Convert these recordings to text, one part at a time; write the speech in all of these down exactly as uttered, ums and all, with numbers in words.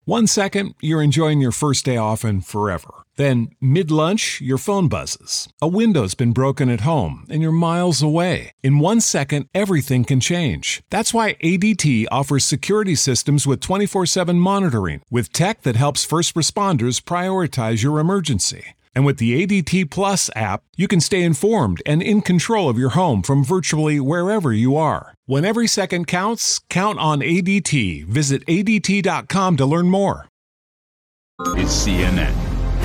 One second, you're enjoying your first day off and forever. Then, mid-lunch, your phone buzzes. A window's been broken at home and you're miles away. In one second, everything can change. That's why A D T offers security systems with twenty-four seven monitoring, with tech that helps first responders prioritize your emergency. And with the A D T Plus app, you can stay informed and in control of your home from virtually wherever you are. When every second counts, count on A D T. Visit A D T dot com to learn more. It's C N N.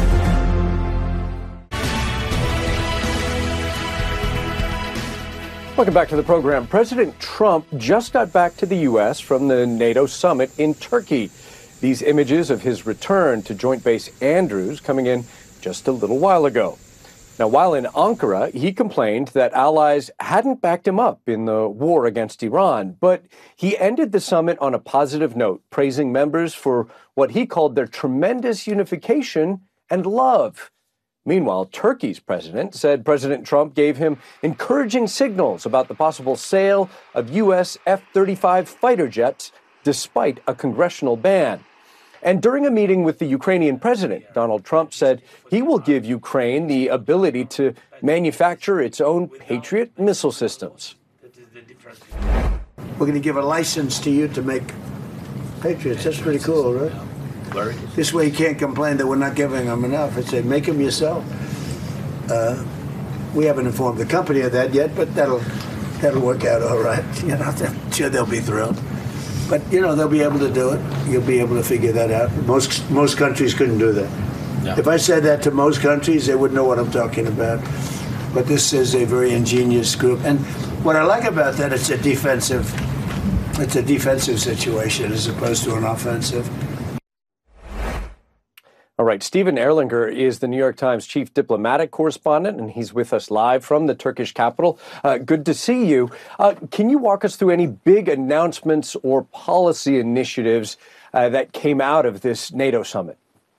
Welcome back to the program. President Trump just got back to the U S from the NATO summit in Turkey. These images of his return to Joint Base Andrews coming in just a little while ago. Now, while in Ankara, he complained that allies hadn't backed him up in the war against Iran, but he ended the summit on a positive note, praising members for what he called their tremendous unification and love. Meanwhile, Turkey's president said President Trump gave him encouraging signals about the possible sale of U S F thirty-five fighter jets despite a congressional ban. And during a meeting with the Ukrainian president, Donald Trump said he will give Ukraine the ability to manufacture its own Patriot missile systems. We're going to give a license to you to make Patriots. That's pretty cool, right? Larry? This way you can't complain that we're not giving them enough. I'd say make them yourself. Uh, we haven't informed the company of that yet, but that'll that'll work out all right. You know, I'm sure they'll be thrilled. But, you know, they'll be able to do it. You'll be able to figure that out. Most most countries couldn't do that. No. If I said that to most countries, they wouldn't know what I'm talking about. But this is a very ingenious group. And what I like about that, it's a defensive, it's a defensive situation as opposed to an offensive. All right, Stephen Erlanger is the New York Times chief diplomatic correspondent, and he's with us live from the Turkish capital. Uh, good to see you. Uh, can you walk us through any big announcements or policy initiatives uh, that came out of this NATO summit?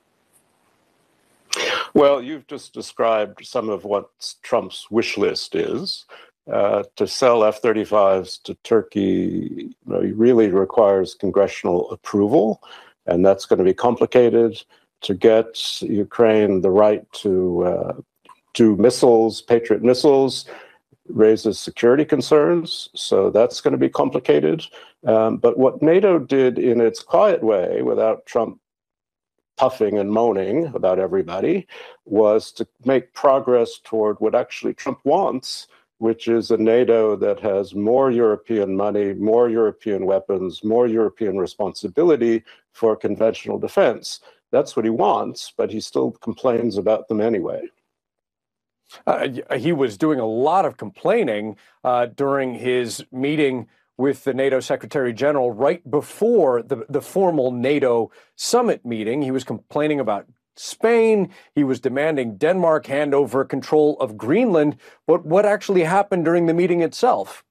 Well, you've just described some of what Trump's wish list is. Uh, to sell F thirty-fives to Turkey, you know, really requires congressional approval, and that's going to be complicated. To get Ukraine the right to uh, do missiles, Patriot missiles, raises security concerns. So that's going to be complicated. Um, but what NATO did in its quiet way, without Trump puffing and moaning about everybody, was to make progress toward what actually Trump wants, which is a NATO that has more European money, more European weapons, more European responsibility for conventional defense. That's what he wants, but he still complains about them anyway. Uh, he was doing a lot of complaining uh, during his meeting with the NATO Secretary General right before the, the formal NATO summit meeting. He was complaining about Spain. He was demanding Denmark hand over control of Greenland. But what actually happened during the meeting itself?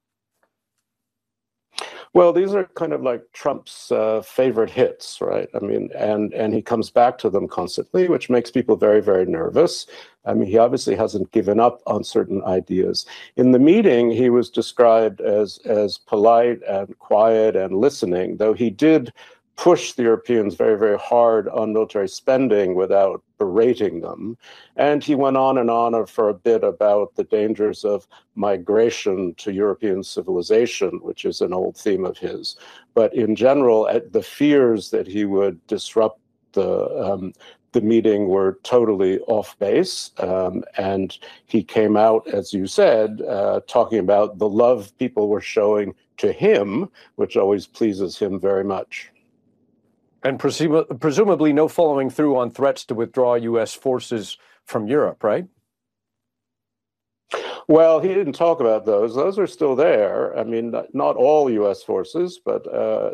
Well, these are kind of like Trump's uh, favorite hits, right? I mean, and and he comes back to them constantly, which makes people very, very nervous. I mean, he obviously hasn't given up on certain ideas. In the meeting, he was described as as polite and quiet and listening, though he did push the Europeans very, very hard on military spending without berating them. And he went on and on for a bit about the dangers of migration to European civilization, which is an old theme of his. But in general, the fears that he would disrupt the um, the meeting were totally off base. Um, and he came out, as you said, uh, talking about the love people were showing to him, which always pleases him very much. And presum- presumably no following through on threats to withdraw U S forces from Europe, right? Well, he didn't talk about those. Those are still there. I mean, not all U S forces, but uh,